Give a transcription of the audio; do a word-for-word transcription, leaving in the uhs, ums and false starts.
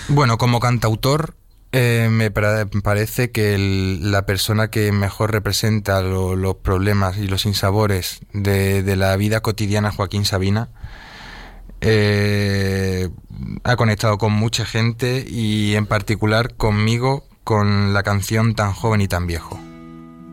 Bueno, como cantautor, eh, me pra- parece que el- la persona que mejor representa lo- los problemas y los sinsabores de, de la vida cotidiana es Joaquín Sabina. Eh, ha conectado con mucha gente y en particular conmigo con la canción Tan joven y tan viejo.